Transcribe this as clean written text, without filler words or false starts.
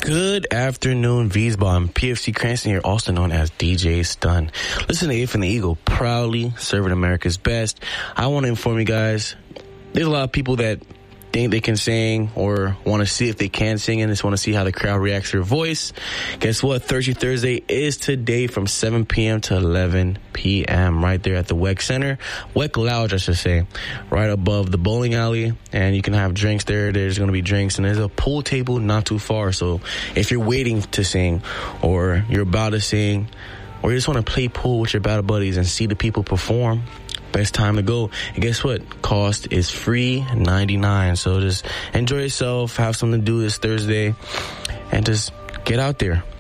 Good afternoon, Wiesbaden. PFC Cranston here, also known as DJ Stun. Listen to If and the Eagle, proudly serving America's best. I want to inform you guys, there's a lot of people that think they can sing or want to see if they can sing and just want to see how the crowd reacts to their voice. Guess what? Thirsty Thursday is today from 7 p.m. to 11 p.m. right there at the WEC Center. WEC Lounge, I should say, right above the bowling alley. And you can have drinks there. There's going to be drinks. And there's a pool table not too far. So if you're waiting to sing or you're about to sing or you just want to play pool with your battle buddies and see the people perform, best time to go. And guess what? Cost is free, $99. So just enjoy yourself, have something to do this Thursday, and just get out there.